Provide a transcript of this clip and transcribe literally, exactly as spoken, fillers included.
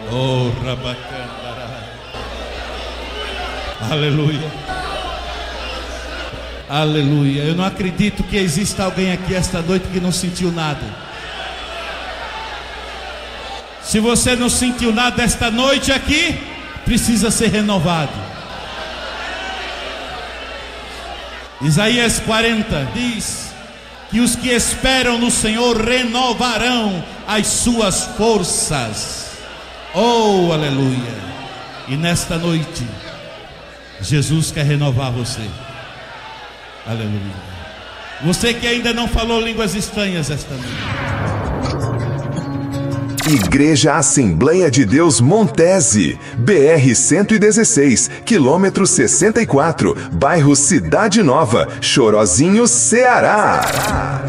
Oh, Rabacandara. Aleluia. Aleluia. Eu não acredito que exista alguém aqui esta noite que não sentiu nada. Se você não sentiu nada esta noite aqui, precisa ser renovado. Isaías quarenta diz que os que esperam no Senhor renovarão as suas forças. Oh, aleluia. E nesta noite Jesus quer renovar você. Aleluia. Você que ainda não falou línguas estranhas esta noite. Igreja Assembleia de Deus Montese, B R cento e dezesseis, quilômetro sessenta e quatro, bairro Cidade Nova, Chorozinho, Ceará.